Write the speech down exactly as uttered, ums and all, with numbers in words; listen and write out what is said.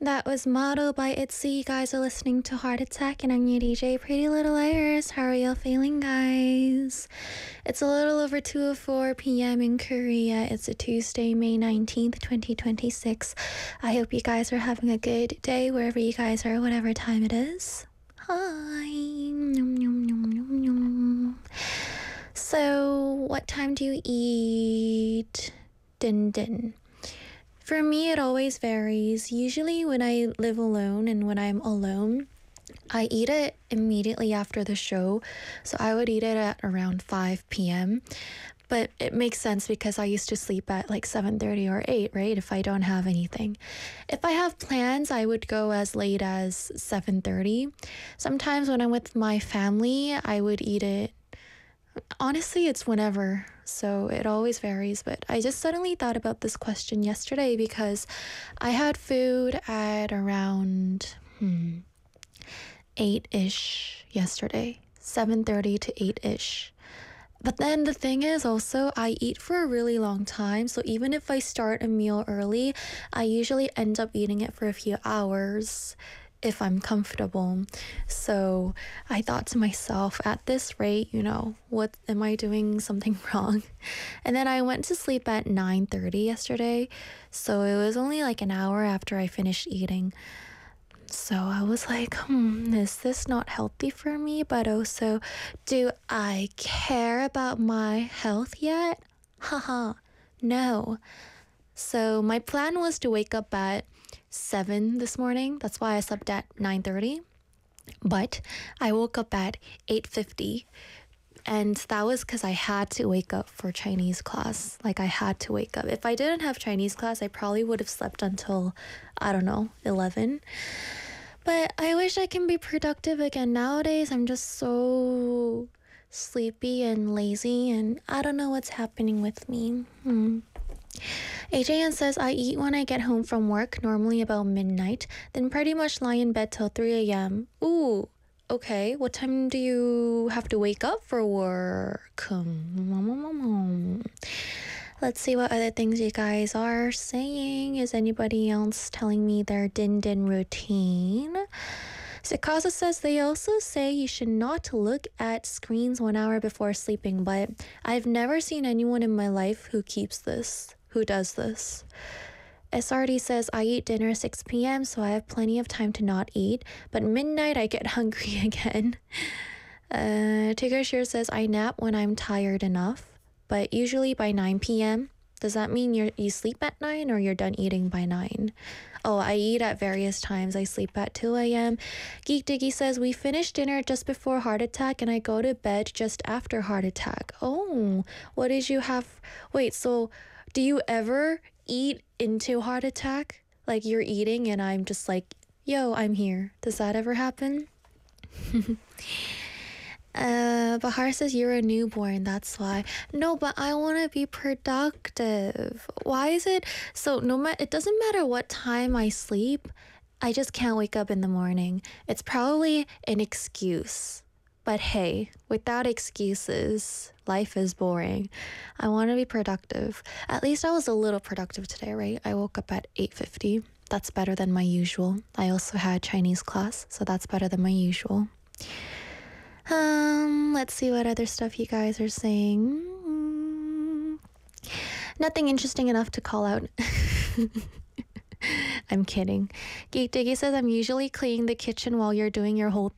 That was Model by ITZY. You guys are listening to Heart Attack, and I'm your D J, Pretty Little Liars. How are y'all feeling, guys? It's a little over two oh four p.m. in Korea. It's a Tuesday, May nineteenth, twenty twenty-six. I hope you guys are having a good day wherever you guys are, whatever time it is. Hi. Nom, nom, nom, nom, nom. So, what time do you eat? Din din. For me, it always varies. Usually when I live alone and when I'm alone, I eat it immediately after the show. So I would eat it at around five p.m. But it makes sense because I used to sleep at like seven thirty or eight, right? If I don't have anything. If I have plans, I would go as late as seven thirty. Sometimes when I'm with my family, I would eat it. Honestly, it's whenever, so it always varies, but I just suddenly thought about this question yesterday because I had food at around hmm, eight-ish yesterday, seven thirty to eight-ish. But then the thing is also, I eat for a really long time, so even if I start a meal early, I usually end up eating it for a few hours if I'm comfortable. So I thought to myself, at this rate, you know, what am I doing something wrong? And then I went to sleep at nine thirty yesterday, so it was only like an hour after I finished eating. So I was like, hmm, is this not healthy for me? But also, do I care about my health yet? Haha, no. So my plan was to wake up at seven this morning. That's why I slept at nine thirty. But I woke up at eight fifty. And that was because I had to wake up for Chinese class. Like, I had to wake up. If I didn't have Chinese class, I probably would have slept until, I don't know, eleven. But I wish I can be productive again. Nowadays, I'm just so sleepy and lazy, and I don't know what's happening with me. Hmm. A J N says, I eat when I get home from work, normally about midnight, then pretty much lie in bed till three a.m. Ooh, okay. What time do you have to wake up for work? Let's see what other things you guys are saying. Is anybody else telling me their din din routine? Sikasa says they also say you should not look at screens one hour before sleeping, but I've never seen anyone in my life who keeps this, who does this. S R D says I eat dinner six p.m. so I have plenty of time to not eat, but midnight I get hungry again. Uh, Tigger Shear says I nap when I'm tired enough, but usually by nine p.m. Does that mean you you sleep at nine or you're done eating by nine? Oh, I eat at various times. I sleep at two a.m. Geek Diggy says, we finished dinner just before heart attack and I go to bed just after heart attack. Oh, what did you have? Wait, so do you ever eat into heart attack? Like you're eating and I'm just like, yo, I'm here. Does that ever happen? Uh, Bahar says you're a newborn, that's why. No, but I want to be productive. Why is it so? No matter, it doesn't matter what time I sleep, I just can't wake up in the morning. It's probably an excuse, but hey, without excuses, life is boring. I want to be productive. At least I was a little productive today, right? I woke up at eight fifty. That's better than my usual. I also had Chinese class, so that's better than my usual. Um, let's see what other stuff you guys are saying. Mm, nothing interesting enough to call out. I'm kidding. Geek Diggy says, I'm usually cleaning the kitchen while you're doing your whole